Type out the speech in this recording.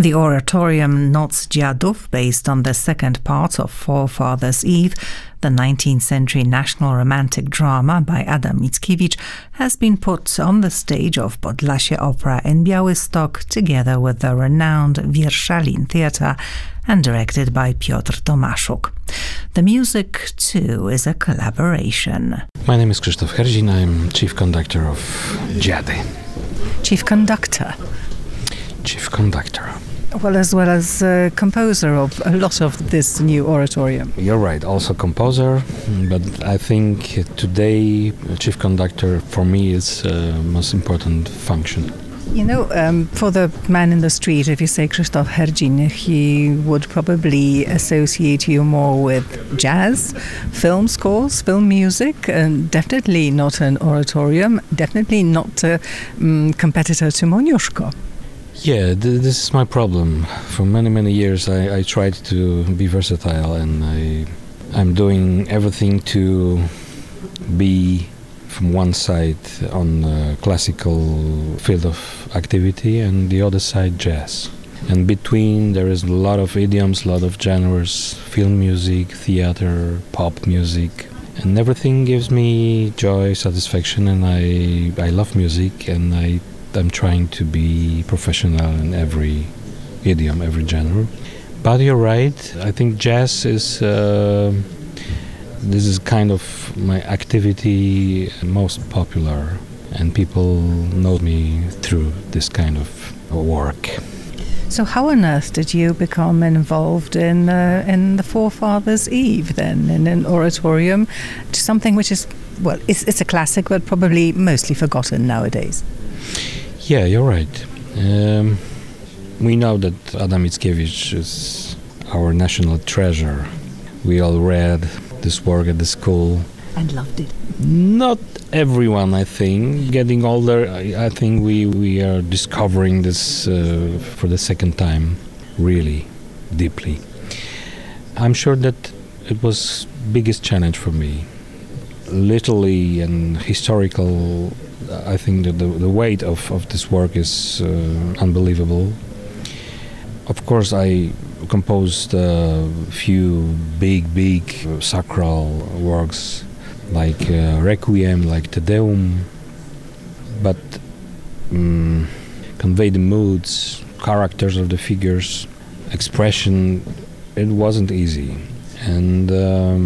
The oratorium Noc Dziadów, based on the second part of Forefathers' Eve, the 19th century national romantic drama by Adam Mickiewicz, has been put on the stage of Podlasie Opera in Białystok together with the renowned Wierszalin Theatre and directed by Piotr Tomaszuk. The music, too, is a collaboration. My name is Krzysztof Herdzin. I'm chief conductor of Dziady. Chief conductor? Chief conductor. Well as composer of a lot of this new oratorium. You're right, also composer, but I think today chief conductor for me is most important function. You know, for the man in the street, if you say Krzysztof Herdzin, he would probably associate you more with jazz, film scores, film music, and definitely not an oratorium, definitely not a competitor to Moniuszko. Yeah, this is my problem. For many years I tried to be versatile, and I'm doing everything to be from one side on the classical field of activity and the other side jazz. And between there is a lot of idioms, a lot of genres, film music, theater, pop music, and everything gives me joy, satisfaction, and I love music, and I'm trying to be professional in every idiom, every genre. But you're right, I think jazz is this is kind of my activity most popular, and people know me through this kind of work. So how on earth did you become involved in the Forefathers' Eve then, in an oratorium, something which is, well, it's a classic but probably mostly forgotten nowadays? Yeah, you're right. We know that Adam Mickiewicz is our national treasure. We all read this work at the school. And loved it. Not everyone, I think. Getting older, I think we are discovering this for the second time, really deeply. I'm sure that it was biggest challenge for me. Literally and historical, I think that the weight of this work is unbelievable. Of course, I composed a few big sacral works like Requiem, like Te Deum, but convey the moods, characters of the figures, expression, it wasn't easy. And